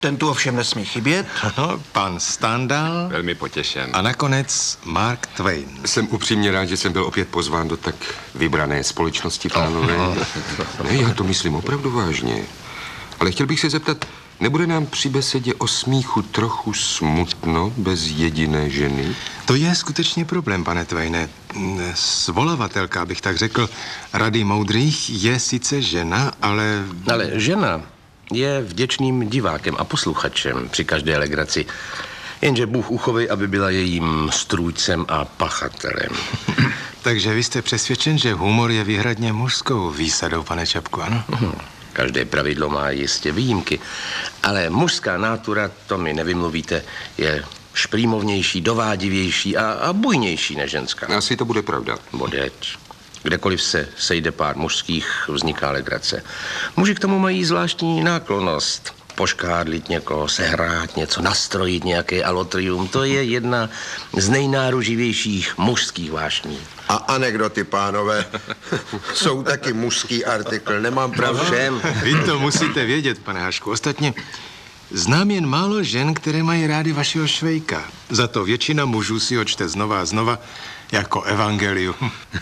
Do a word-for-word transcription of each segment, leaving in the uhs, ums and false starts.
Ten tu ovšem nesmí chybět. Ano, pan Stendhal. Velmi potěšen. A nakonec Mark Twain. Jsem upřímně rád, že jsem byl opět pozván do tak vybrané společnosti, pánové. Ne, já to myslím opravdu vážně. Ale chtěl bych se zeptat, nebude nám při besedě o smíchu trochu smutno bez jediné ženy? To je skutečně problém, pane Twaine. Svolavatelka, bych tak řekl, Rady moudrých je sice žena, ale... Ale žena je vděčným divákem a posluchačem při každé legraci. Jenže Bůh uchovej, aby byla jejím strůjcem a pachatelem. Takže vy jste přesvědčen, že humor je výhradně mužskou výsadou, pane Čapku, ano? Každé pravidlo má jistě výjimky, ale mužská nátura, to mi nevymluvíte, je šprýmovnější, dovádivější a, a bujnější než ženská. Asi to bude pravda. Bodeč. Kdekoliv se sejde pár mužských, vzniká legrace. Muži k tomu mají zvláštní náklonnost. Poškádlit někoho, sehrát něco, nastrojit nějaké alotrium, to je jedna z nejnáruživějších mužských vášní. A anekdoty, pánové, jsou taky mužský artikl, nemám pravdu. Všem. Vy to musíte vědět, pane Hašku. Ostatně znám jen málo žen, které mají rády vašeho Švejka. Za to většina mužů si ho čte znova a znova jako evangelium.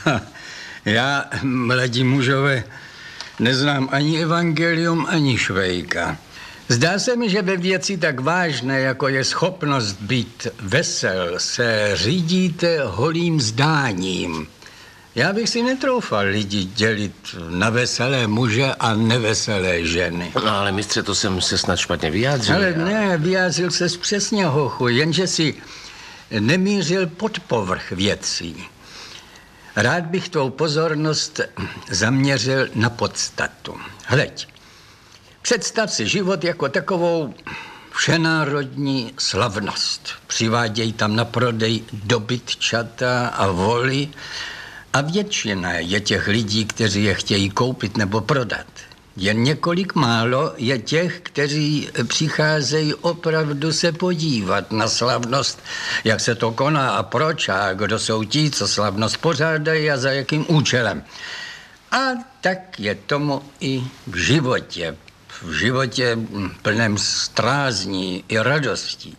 Já, mladí mužové, neznám ani evangelium, ani Švejka. Zdá se mi, že ve věci tak vážné, jako je schopnost být vesel, se řídíte holým zdáním. Já bych si netroufal lidi dělit na veselé muže a neveselé ženy. No ale mistře, to jsem se snad špatně vyjádřil. Ale ne, vyjádřil ses přesně, hochu, jenže si nemířil pod povrch věcí. Rád bych tvou pozornost zaměřil na podstatu. Hleď, představ si život jako takovou všenárodní slavnost. Přiváděj tam na prodej dobytčata a voly a většina je těch lidí, kteří je chtějí koupit nebo prodat. Jen několik málo je těch, kteří přicházejí opravdu se podívat na slavnost, jak se to koná a proč a kdo jsou ti, co slavnost pořádají a za jakým účelem. A tak je tomu i v životě. V životě plném strázní i radostí.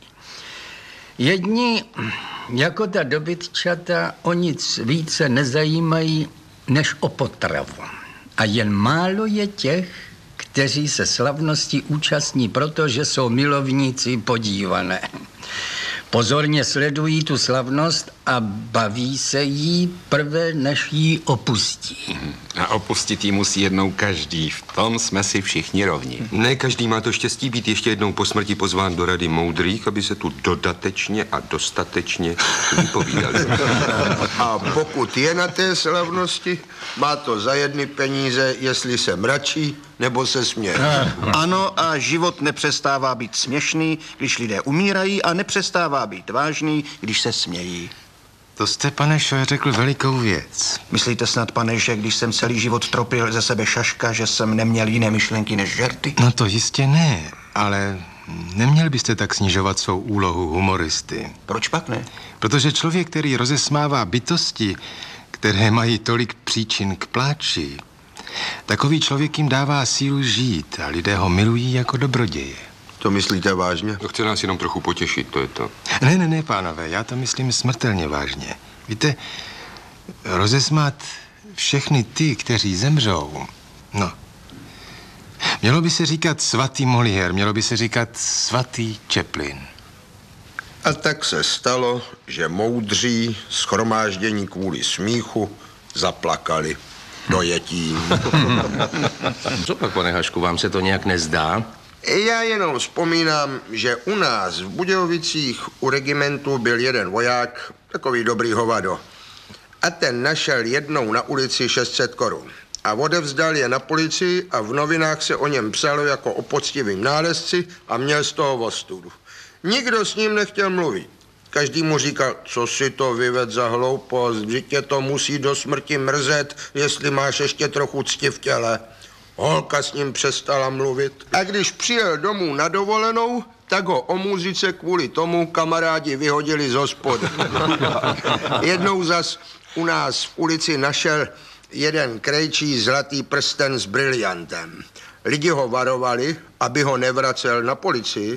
Jedni, jako ta dobytčata, o nic více nezajímají než o potravu. A jen málo je těch, kteří se slavnosti účastní, protože jsou milovníci podívané. Pozorně sledují tu slavnost a baví se jí prve, než ji opustí. A opustit ji musí jednou každý. V tom jsme si všichni rovni. Ne každý má to štěstí být ještě jednou po smrti pozván do Rady moudrých, aby se tu dodatečně a dostatečně vypovídali. A pokud je na té slavnosti, má to za jedny peníze, jestli se mračí nebo se směje. Ano, a život nepřestává být směšný, když lidé umírají, a nepřestává být vážný, když se smějí. To jste, pane Šoje, řekl velikou věc. Myslíte snad, pane, že když jsem celý život tropil ze sebe šaška, že jsem neměl jiné myšlenky než žerty? No to jistě ne, ale neměl byste tak snižovat svou úlohu humoristy. Proč pak ne? Protože člověk, který rozesmává bytosti, které mají tolik příčin k pláči, takový člověk jim dává sílu žít a lidé ho milují jako dobroděje. To myslíte vážně? To chce nás jenom trochu potěšit, to je to. Ne, ne, ne, pánové, já to myslím smrtelně vážně. Víte, rozesmát všechny ty, kteří zemřou, no, mělo by se říkat svatý Molière, mělo by se říkat svatý Chaplin. A tak se stalo, že moudří shromáždění kvůli smíchu zaplakali dojetím. Co pak, pane Hašku, vám se to nějak nezdá? Já jenom vzpomínám, že u nás v Budějovicích u regimentu byl jeden voják, takový dobrý hovado. A ten našel jednou na ulici šest set korun. A odevzdal je na policii a v novinách se o něm psalo jako o poctivým nálezci a měl z toho ostudu. Nikdo s ním nechtěl mluvit. Každý mu říkal, co si to vyved za hloupost, že tě to musí do smrti mrzet, jestli máš ještě trochu cti v těle. Holka s ním přestala mluvit. A když přijel domů na dovolenou, tak ho o muzice kvůli tomu kamarádi vyhodili z hospody. Jednou zas u nás v ulici našel jeden krejčí zlatý prsten s briliantem. Lidi ho varovali, aby ho nevracel na policii,